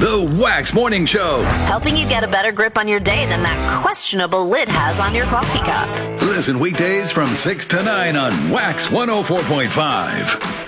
The Wax Morning Show. Helping you get a better grip on your day than that questionable lid has on your coffee cup. Listen weekdays from 6 to 9 on Wax 104.5.